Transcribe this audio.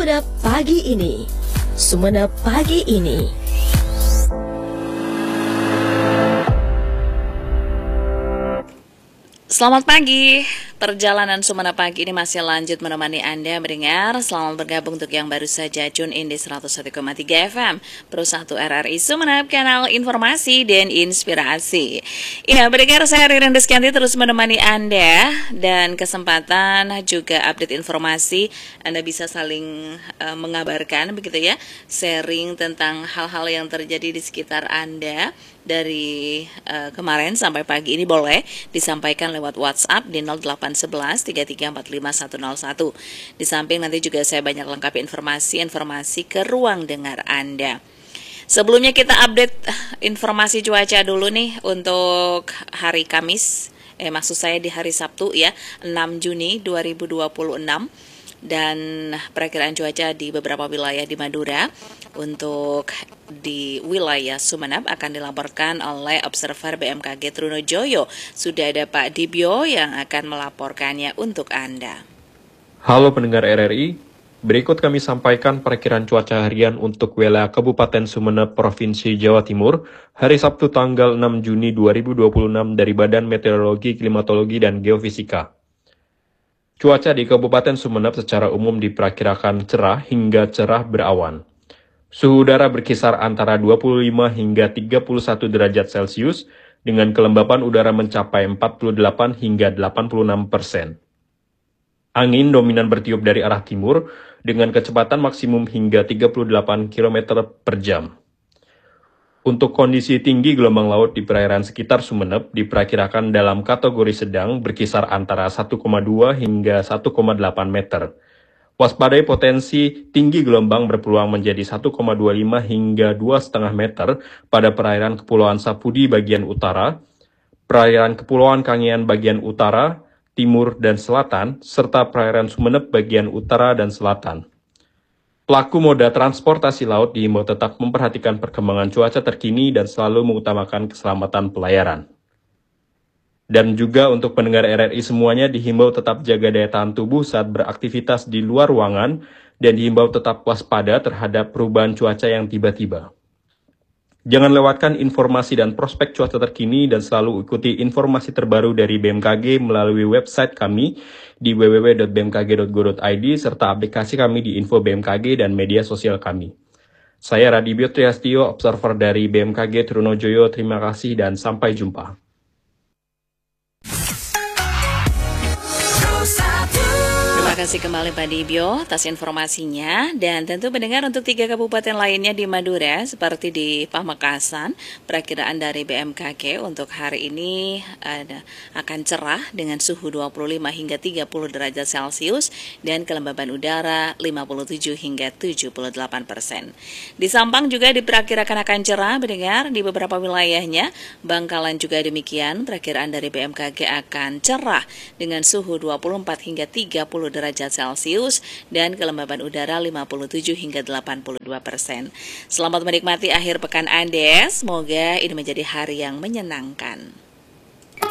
Sumeneb pagi ini. Sumeneb pagi ini. Selamat pagi, perjalanan Sumeneb pagi ini masih lanjut menemani Anda mendengar. Selamat bergabung untuk yang baru saja tune in di 101,3 FM Pro 1 RRI Sumeneb, kanal informasi dan inspirasi. Ya, mendengar saya Ririn Rizkyanti terus menemani Anda, dan kesempatan juga update informasi. Anda bisa saling mengabarkan begitu ya, sharing tentang hal-hal yang terjadi di sekitar Anda. Dari kemarin sampai pagi ini boleh disampaikan lewat WhatsApp di 0811 3345 101. Di samping nanti juga saya banyak lengkapi informasi ke ruang dengar Anda. Sebelumnya kita update informasi cuaca dulu nih untuk hari Kamis, maksud saya di hari Sabtu ya, 6 Juni 2026. Dan perakiraan cuaca di beberapa wilayah di Madura. Untuk di wilayah Sumeneb akan dilaporkan oleh Observer BMKG Trunojoyo. Sudah ada Pak Dibyo yang akan melaporkannya untuk Anda. Halo pendengar RRI, berikut kami sampaikan perakiraan cuaca harian untuk wilayah Kabupaten Sumeneb, Provinsi Jawa Timur, hari Sabtu tanggal 6 Juni 2026 dari Badan Meteorologi, Klimatologi, dan Geofisika. Cuaca di Kabupaten Sumeneb secara umum diperkirakan cerah hingga cerah berawan. Suhu udara berkisar antara 25 hingga 31 derajat Celcius dengan kelembapan udara mencapai 48 hingga 86%. Angin dominan bertiup dari arah timur dengan kecepatan maksimum hingga 38 km per jam. Untuk kondisi tinggi gelombang laut di perairan sekitar Sumeneb diperkirakan dalam kategori sedang berkisar antara 1,2 hingga 1,8 meter. Waspadai potensi tinggi gelombang berpeluang menjadi 1,25 hingga 2,5 meter pada perairan Kepulauan Sapudi bagian utara, perairan Kepulauan Kangean bagian utara, timur, dan selatan, serta perairan Sumeneb bagian utara dan selatan. Pelaku moda transportasi laut diimbau tetap memperhatikan perkembangan cuaca terkini dan selalu mengutamakan keselamatan pelayaran. Dan juga untuk pendengar RRI semuanya dihimbau tetap jaga daya tahan tubuh saat beraktivitas di luar ruangan dan dihimbau tetap waspada terhadap perubahan cuaca yang tiba-tiba. Jangan lewatkan informasi dan prospek cuaca terkini dan selalu ikuti informasi terbaru dari BMKG melalui website kami di www.bmkg.go.id serta aplikasi kami di info BMKG dan media sosial kami. Saya Radibyo Triastio, Observer dari BMKG Trunojoyo. Terima kasih dan sampai jumpa. Terima kasih kembali Pak Dibyo atas informasinya. Dan tentu mendengar untuk 3 kabupaten lainnya di Madura seperti di Pamekasan, perakiraan dari BMKG untuk hari ini akan cerah dengan suhu 25 hingga 30 derajat Celcius dan kelembaban udara 57 hingga 78%. Di Sampang juga diperkirakan akan cerah mendengar di beberapa wilayahnya. Bangkalan juga demikian, perakiraan dari BMKG akan cerah dengan suhu 24 hingga 30 derajat Celcius dan kelembaban udara 57 hingga 82%. Selamat menikmati akhir pekan Anda. Semoga ini menjadi hari yang menyenangkan.